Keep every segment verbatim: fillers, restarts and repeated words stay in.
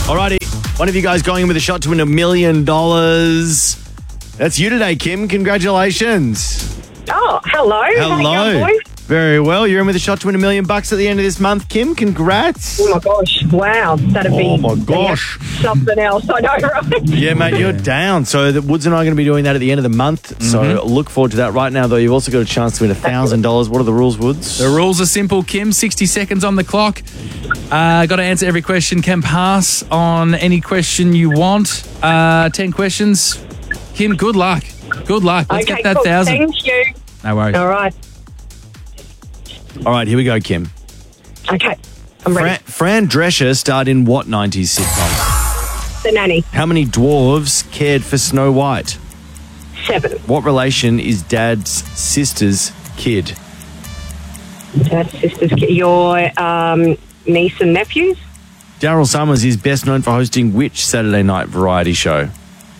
Alrighty, one of you guys going in with a shot to win a million dollars. That's you today, Kim. Congratulations. Oh, hello. Hello. How you going, boys? Very well. You're in with a shot to win a million bucks at the end of this month, Kim. Congrats. Oh, my gosh. Wow. That'd be Oh, my gosh. something else. I know, right? Yeah, mate, you're down. So the Woods and I are going to be doing that at the end of the month. So look forward to that. Right now, though, you've also got a chance to win one thousand dollars. What are the rules, Woods? The rules are simple, Kim. sixty seconds on the clock. Uh, got to answer every question. Can pass on any question you want. Uh, ten questions. Kim, good luck. Good luck. Let's okay, get that cool. thousand. Thank you. No worries. All right. All right, here we go, Kim. Okay. I'm Fran, ready. Fran Drescher starred in what nineties sitcom? The nanny. How many dwarves cared for Snow White? Seven. What relation is Dad's sister's kid? Dad's sister's kid. Your um, niece and nephews? Daryl Summers is best known for hosting which Saturday night variety show?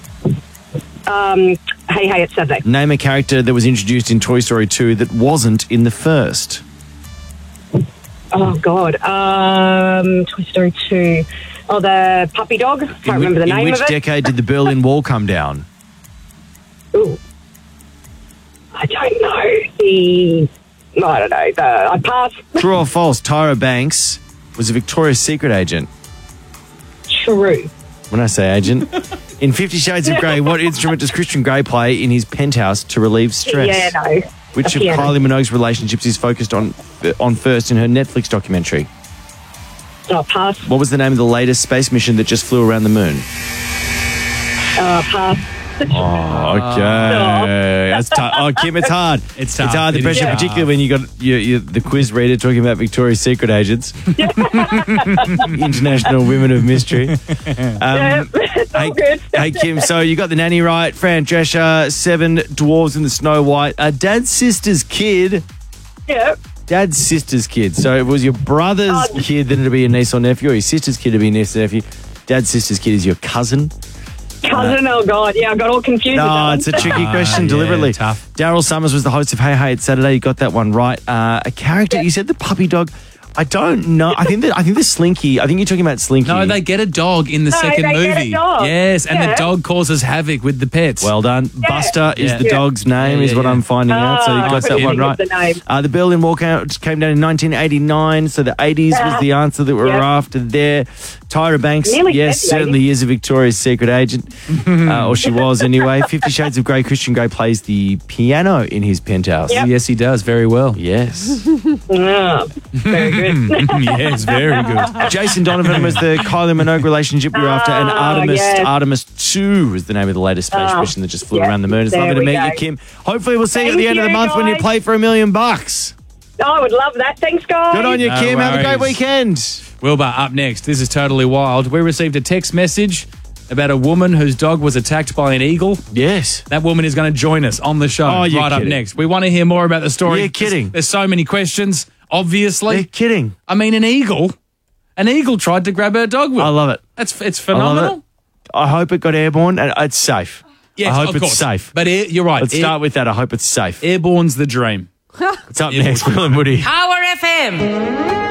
Um, hey, hey, it's Saturday. Name a character that was introduced in Toy Story two that wasn't in the first. Oh, God. Um, Toy Story two. Oh, the puppy dog. Can't in remember which, the name in which of it. decade did the Berlin Wall come down? Ooh. I don't know. The... I don't know. The, I pass. True or false, Tyra Banks was a Victoria's Secret agent. True. When I say agent. In Fifty Shades of Grey, what instrument does Christian Grey play in his penthouse to relieve stress? Yeah, no. Which A of piano. Kylie Minogue's relationships is focused on on first in her Netflix documentary? Oh, pass. What was the name of the latest space mission that just flew around the moon? Uh, pass. Oh, okay. That's tough. Oh, Kim, it's hard. It's tough. It's hard. The It is pressure, tough. particularly when you got you, you, the quiz reader talking about Victoria's Secret agents, international women of mystery. Um, Yeah, it's all hey, good. hey, Kim. So you got the nanny right. Fran Drescher, seven dwarves in the Snow White. Uh, Dad's sister's kid. Yeah. Dad's sister's kid. So it was your brother's Oh. kid, then it'd be a niece or nephew, or your sister's kid would be a niece or nephew. Dad's sister's kid is your cousin. Cousin, oh, God. Yeah, I got all confused. with that No, one. it's a tricky Ah, question, yeah, deliberately. tough. Daryl Summers was the host of Hey Hey It's Saturday. You got that one right. Uh, a character, you said the puppy dog. I don't know. I think that I think the Slinky. I think you're talking about Slinky. No, they get a dog in the No, second they movie. get a dog. Yes, and the Yeah. dog causes havoc with the pets. Well done. Buster is Yeah. the Yeah. dog's name, Yeah, is yeah, what yeah. I'm finding out. So you Ah, got I that couldn't one think right. of the name. Uh, the Berlin Wall came, came down in nineteen eighty-nine, so the eighties was Yeah. the answer that we were Yeah. after there. Tyra Banks, Nearly yes, said the certainly is a Victoria's Secret agent, uh, or she was anyway. Fifty Shades of Grey, Christian Grey plays the piano in his penthouse. Yep. Yes, he does very well. Yes. Ah, very good. Yes, very good. Jason Donovan was the Kylie Minogue relationship we were after, and Ah, Artemis yes. Artemis two was the name of the latest space Ah, mission that just flew yeah, around the moon. It's there lovely to we meet go. you, Kim. Hopefully we'll see you at Thank the end of the you, month when you guys. play for a million bucks. I would love that. Thanks, guys. Good on you, No Kim. Have a great worries. weekend. Wilbur, up next. This is Totally Wild. We received a text message about a woman whose dog was attacked by an eagle. Yes. That woman is going to join us on the show Oh, you're right up kidding. next. We want to hear more about the story. You're kidding. There's, there's so many questions, obviously. They're kidding. I mean, an eagle. An eagle tried to grab her dog. Will. I love it. That's it's I love phenomenal. it. I hope it got airborne and it's safe. Yes, I hope of it's course. safe. But air, you're right. Let's Air- start with that. I hope it's safe. Airborne's the dream. What's up next, Will and Woody? Power F M.